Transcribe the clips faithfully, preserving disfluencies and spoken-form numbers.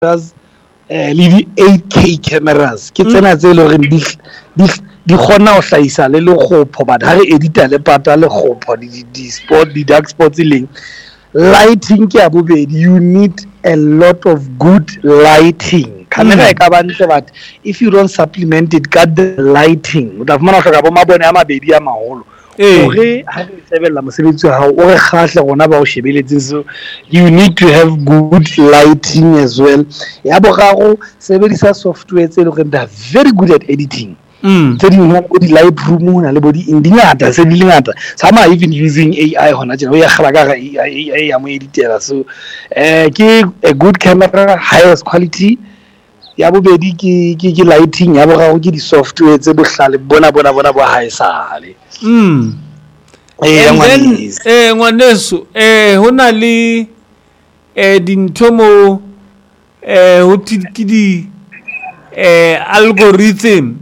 cameras eh le di eight K cameras ke tsena tse le re di di di khona o hlaisa le le khopho but ha re edita le pata le khopho di di sport di dark spots leng lighting ke abobedi. You need a lot of good lighting. Camera e ka bantle but if you don't supplement it got the lighting o tla fumana o hloka bo mabone a mabedi a maholo ore ha re sebella mosebetsi wa hao o re khahle gona ba o shebeletse. So you need to have good lighting as well. Ya boraro sebedisa software tse le gore they are very good at editing. Mm. Tse ding ho di Lightroom na le body indingata se di lengata. Some are even using A I hona tjena o ya khala ka A I ya mo editela. So eh ke a good camera, highest quality. Ya bobedi ke ke ke lighting, ya boraro ke di software tse bohlale bona bona bona bo high sale. Mm. Eh ngwana eh ngwaneso eh hona le eh dinthomo eh ho ke di eh algorithm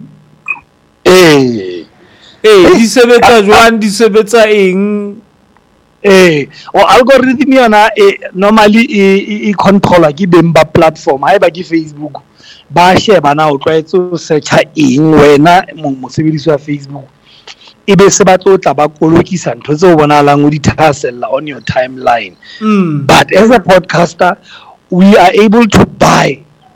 eh eh di sebetsa jwang, di sebetsa eng? Eh o algorithm yona e normally e e controller ke beng ba platform ha e ba ke Facebook ba sheba na o tlwaetse o search eng wena mosebedisi wa Facebook e be se batlo tla ba kolokisa ntho tse o bonalang o di thasella on your timeline. Mm. But as a podcaster we are able to buy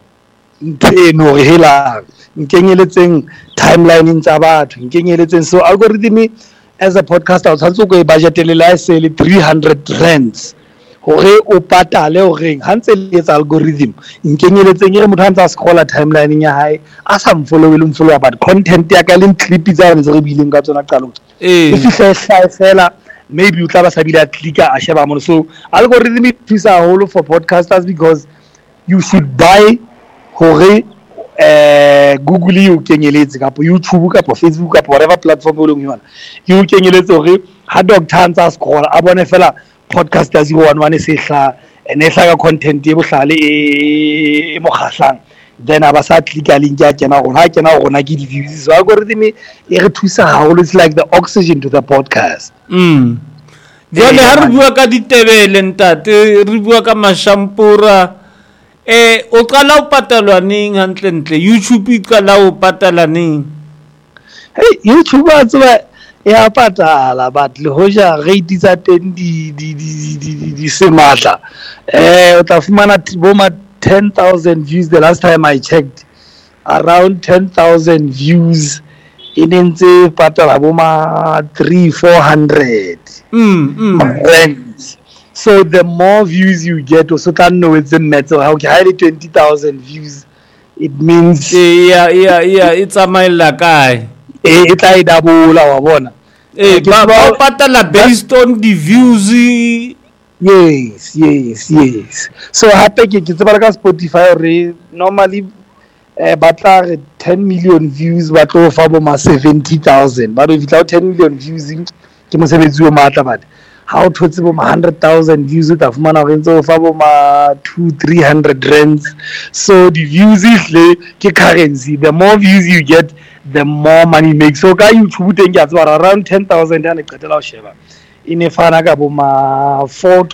nteno re hela nkenyeletseng timeline tsa batho nkenyeletseng. So algorithm as a podcaster o tshwanetse go e budgetele la se le three hundred rands hore o patale hore ha ntse le etsa algorithm nkenyeletseng re motho a ntse a scrolla timeline ya hae a sa mfollow le mfollow but content ya ka le clip tsa re bileng ka tsona qalong e fihla fela maybe o tla ba sa bila clicker a sheba mo. So algorithm is thusa haholo for podcasters because you should buy hore eh Google you kenyeletse kapo YouTube kapo Facebook kapo whatever platform o leng yona you kenyeletse hore ha doctor ntsa scroll a bone fela podcast ya zero one one se hla ene hla ka content e bohlale e mo khahlang then aba sa clicka link ya kena gona ha kena gona ke di views. So algorithm e re thusa haholo. It's like the oxygen to the podcast. Mm. Jole ha re bua ka ditebele ntate re bua ka mashampura eh o qala o patalwa ning hantle ntle YouTube e qala o patala ning? Hey YouTube a tswa ya patala but le hoja rate tsa teng di di di di di se matla eh o tla fumana bo ma ten thousand views the last time I checked, around ten thousand views in entse patala bo ma three four hundred. Mm, mm. So the more views you get, also can know it's a matter. Okay, highly twenty thousand views. It means yeah, yeah, yeah. It's a mile like I. Eh, it's a double wa bona. Eh, but patala based on the views. Yes, yes, yes. So happy ke ke tseba ka Spotify re normally eh batla ten million views ba tlo fa bo ma seventy thousand. But if you ten million views ke mosebetsi o matla but how to tsebo ma one hundred thousand views o tla fumana re ntse o fa bo ma two three hundred rands. So the views is le ke currency. The more views you get, the more money you make. So ka YouTube teng ya tswa around ten thousand ya ne qetela o sheba ine fana ka bo ma four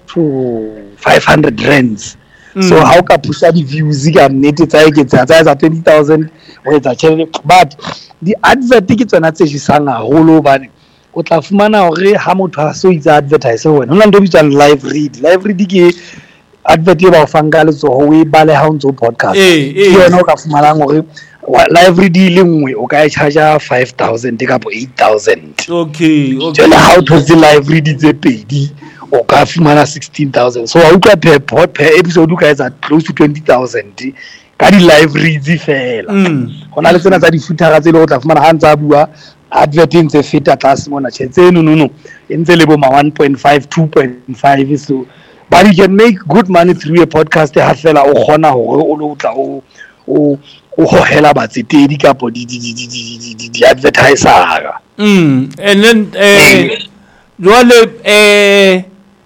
to five hundred rands. Mm. So how ka pusha di views ka nnete tsa ke tsa tsa twenty thousand o etsa channel. But the advert ke tsona tse jisang haholo bane o tla fumana hore ha motho a so itsa advertise wena hona ndo bitsa live read. Live read ke advert e ba o fanga le tso ho e bale ha o ntso podcast ke yona o ka fumana hore live read le nngwe o ka e charge five thousand ka bo eight thousand. Okay, okay. Jela how to the live read tse pedi o ka fumana sixteen thousand. So ha o ka per per episode o ka etsa close to twenty thousand ka di live reads fela. Hona le tsena tsa di futara tse le o tla fumana ha ntsa bua adverting tse feta tlase mona tshetse no no no entse le bo ma one point five two point five. So but you can make good money through a podcast ha fela o khona hore o lo tla o o o hohela batsetedi kapo di di di di di di advertiser. Mm. And then eh jwale eh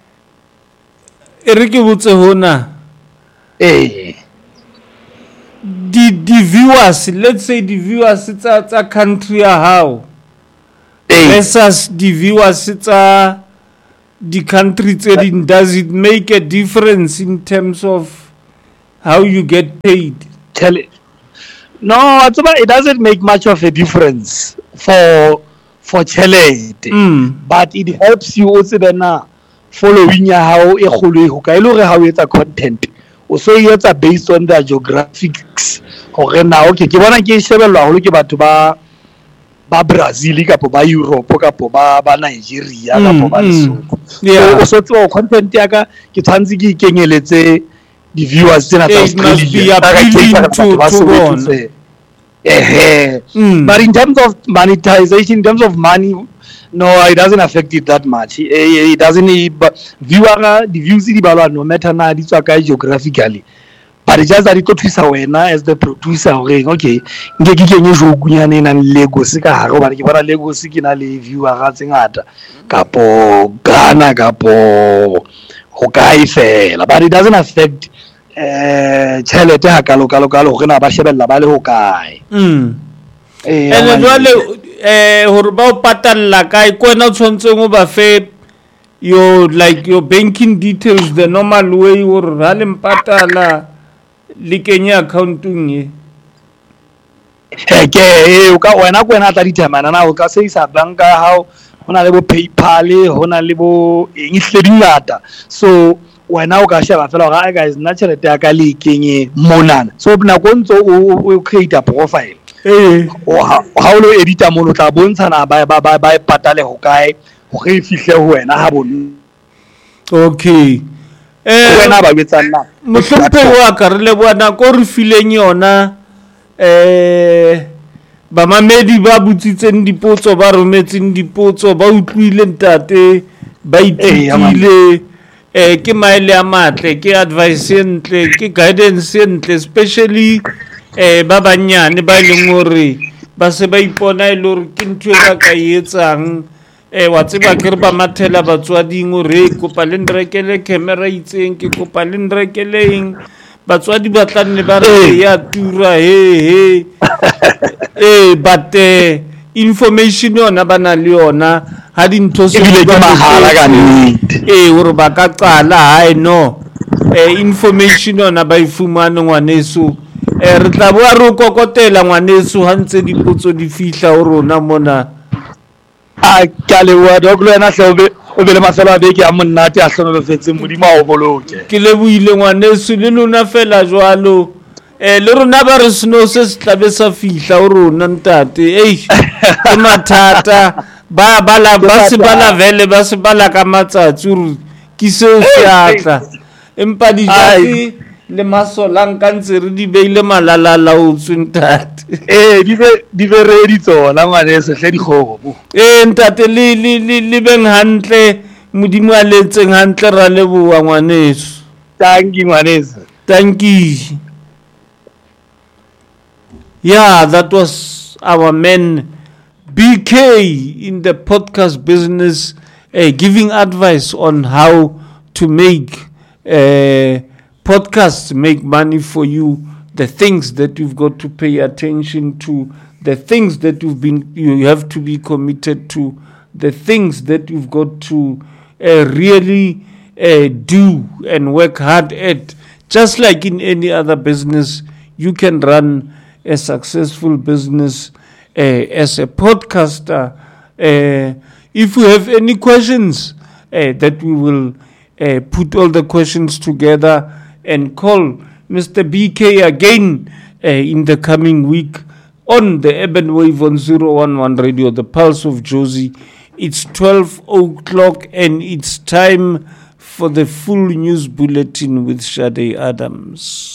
Eric botse hona eh the the viewers, let's say the viewers it's a, it's a country how versus the viewers it's a the country trading, does it make a difference in terms of how you get paid. Tell it. No, it doesn't make much of a difference for for chelete, Mm. but it helps you also then following how e kholo e ho ka ile re ha o etsa content o so e etsa based on the geographics gore na okay ke bona ke shebelwa holo ke batho ba ba Brazil kapo ba Europe kapo ba ba Nigeria kapo ba Lesotho. Yeah. So o so tso content ya ka ke tshwantse ke ikengeletse di viewers tsena tsa It must be Australia appealing to to one. Eh, Mm. but in terms of monetization, in terms of money, no, it doesn't affect it that much. It, it doesn't. It, but viewer, the views di balwa no matter na di tswa ka geographically. But it's just that it thusa wena as the producer going okay. Nke ke kenye jo kunyane na Lagos ka hare ba ke bona Lagos ke na le viewer ga tsengata kapo Ghana kapo ho kae fela. But it doesn't affect eh tšhelete ha kalo kalo kalo gore na ba shebella ba le ho kae. Mm. Eh And jwale eh hore ba o patalla kae ko wena o tshwantseng o ba fe your like your banking details the normal way hore ha le mpatala le kenya accountong e. eh ke eh o ka wena ko wena tla dithamana na o ka se isa banka hao hona le bo PayPal hona le bo eng hle dingata so wena o ka sheba fela ga guys nna tšhelete ya ka le kenye monana so na go ntse o create a profile eh o ha o lo edita mo lo tla bontshana ba ba ba ba patale ho kae ho ge fihle ho wena ha bone okay eh wena ba betsana mohlompe wa ka re le bona ko re fileng yona eh ba mamedi ba butsitseng dipotso ba rometseng dipotso ba utlwile ntate ba ithutile eh ke maele a matle ke advice entle ke guidance entle especially eh ba banyane ba leng hore ba se ba ipona ile hore ke ntwe ba ka etsang eh wa tseba ke re ba mathela batswadi ngore kopa le ndrekele camera itseng ke kopa le ndrekeleng batswadi ba tlanne ba re ya tura he he eh but eh information yona bana le yona ha dintho se ba mahala ka nnete eh hore ba ka qala hae no eh information yona ba ifumane ngwaneso eh re tla boa re kokotela ngwaneso ha ntse dipotso di fihla ho rona mona a kale wa doklo ena hlobe o be le mafelo a beke a monnate a hlomefetse modimo a o boloke ke le buile ngwaneso le lona fela jwalo eh le rona ba re seno se se tlabe sa fihla ho rona ntate eh ke mathata ba bala ba se bala vele ba se bala ka matsatsi uri ke seo se atla empa di jati le masolang ka ntse re di beile malalala o tsuntate eh di be di be ready tsona ngwaneso hle di kgobo eh ntate le le le beng hantle modimo a letseng hantle ra leboa ngwaneso thank you ngwaneso thank you. Yeah, that was our man B K in the podcast business, uh, giving advice on how to make uh, podcasts make money for you, the things that you've got to pay attention to, the things that you've been you have to be committed to, the things that you've got to uh, really uh, do and work hard at. Just like in any other business, you can run a successful business uh, as a podcaster. Uh, if you have any questions, uh, that we will uh, put all the questions together and call Mister B K again uh, in the coming week on the Urban Wave on zero one one Radio, the Pulse of Jozi. It's twelve o'clock and it's time for the full news bulletin with Shade Adams.